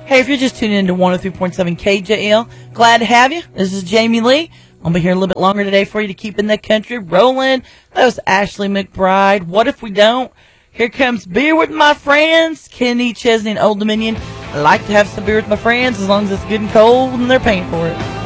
Hey, if you're just tuning into 103.7 KJL, glad to have you. This is Jamie Lee. I'll be here a little bit longer today for you to keep in the country rolling. That was Ashley McBride. What if we don't? Here comes Beer with My Friends. Kenny Chesney and Old Dominion. I like to have some beer with my friends as long as it's good and cold and they're paying for it.